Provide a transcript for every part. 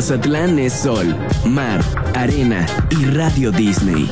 Mazatlán es sol, mar, arena y Radio Disney.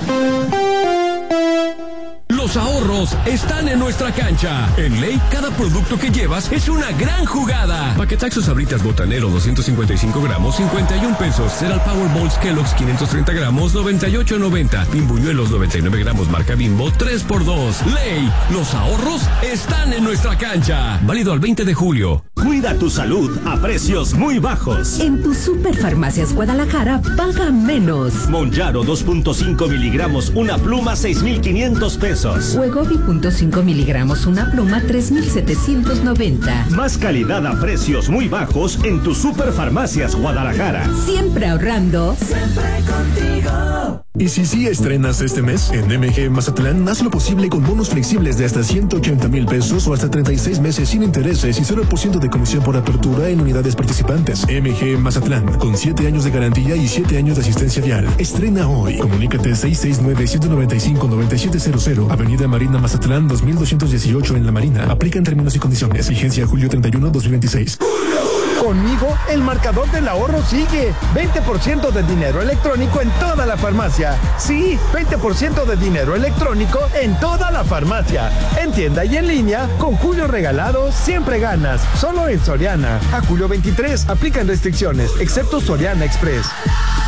Los ahorros están en nuestra cancha. En Ley, cada producto que llevas es una gran jugada. Paquetaxos Sabritas Botanero 255 gramos, 51 pesos. Cereal Powerballs Kellogg's 530 gramos, 98.90. Pimbuñuelos 99 gramos marca Bimbo, 3x2. Ley, los ahorros están en nuestra cancha. Válido al 20 de julio. Cuida tu salud a precios muy bajos. En tu Superfarmacias Guadalajara, paga menos. Monjaro 2.5 miligramos, una pluma, 6,500 pesos. Wegovy 0.5 miligramos, una pluma, 3,790. Más calidad a precios muy bajos en tu Superfarmacias Guadalajara. Siempre ahorrando. Siempre contigo. Y si sí estrenas este mes, en MG Mazatlán, haz lo posible con bonos flexibles de hasta 180,000 pesos o hasta 36 meses sin intereses y 0% de comisión por apertura en unidades participantes. MG Mazatlán, con 7 años de garantía y 7 años de asistencia vial. Estrena hoy. Comunícate 669-195-9700, Avenida Marina Mazatlán, 2218 en La Marina. Aplican términos y condiciones. Vigencia julio 31, 2026. Conmigo, el marcador del ahorro sigue. 20% de dinero electrónico en toda la farmacia. Sí, 20% de dinero electrónico en toda la farmacia. En tienda y en línea, con Julio Regalado siempre ganas. Solo en Soriana. A julio 23, aplican restricciones, excepto Soriana Express.